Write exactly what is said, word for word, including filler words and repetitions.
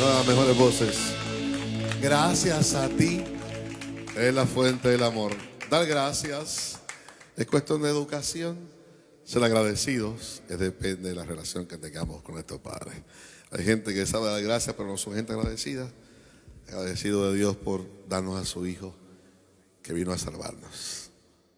Una de las mejores voces. Gracias a ti. Es la fuente del amor. Dar gracias es cuestión de educación. Ser agradecidos es depende de la relación que tengamos con nuestros padres. Hay gente que sabe dar gracias, pero no son gente agradecida. Agradecido de Dios por darnos a su Hijo que vino a salvarnos.